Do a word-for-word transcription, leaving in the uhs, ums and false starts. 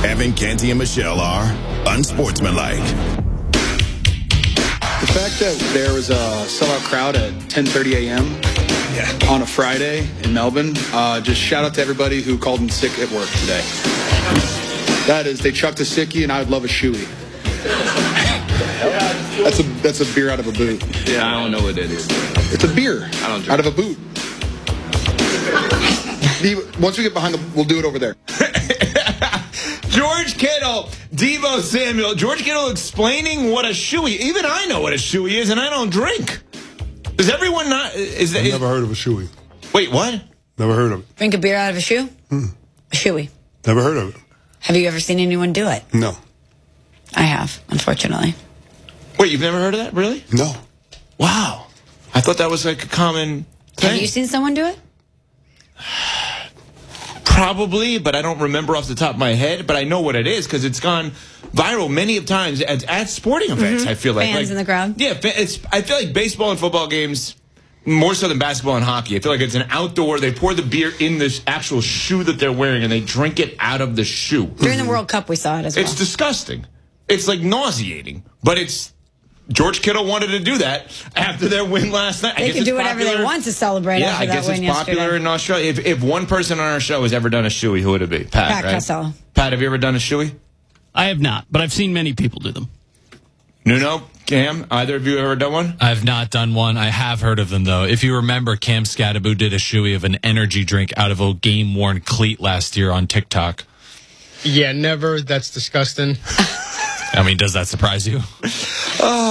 Evan, Canty, and Michelle are unsportsmanlike. The fact that there was a sellout crowd at ten thirty a m Yeah. on a Friday in Melbourne, uh, just shout out to everybody who called in sick at work today. That is, they chucked a sickie, and I would love a shoey. That's a that's a beer out of a boot. Yeah, I don't know what that is. It's a beer I don't drink. out of a boot. Once we get behind the, we'll do it over there. George Kittle, Deebo Samuel. George Kittle explaining what a shoey. Even I know what a shoey is, and I don't drink. Does everyone not? Is that? I've Is, never heard of a shoey. wait, what? Never heard of it. Drink a beer out of a shoe? Hmm. A shoey. Never heard of it. Have you ever seen anyone do it? No. I have, unfortunately. Wait, you've never heard of that? Really? No. Wow. I thought that was like a common thing. Have you seen someone do it? Probably, but I don't remember off the top of my head. But I know what it is because it's gone viral many of times at, at sporting events. Mm-hmm. I feel like Fans like, in the crowd. Yeah, it's. I feel like baseball and football games more so than basketball and hockey. I feel like it's an outdoor. They pour the beer in the actual shoe that they're wearing and they drink it out of the shoe. During the World Cup, we saw it as well. It's disgusting. It's like nauseating, but it's. George Kittle wanted to do that after their win last night. They I guess can do it's whatever popular. they want to celebrate Yeah, after I that guess win it's popular yesterday. in Australia. If, if one person on our show has ever done a shoey, who would it be? Pat, Pat right? Costello. Pat, have you ever done a shoey? I have not, but I've seen many people do them. Nuno, Cam, either of you ever done one? I have not done one. I have heard of them, though. If you remember, Cam Scadaboo did a shoey of an energy drink out of a game-worn cleat last year on TikTok. Yeah, never. That's disgusting. I mean, does that surprise you? Oh.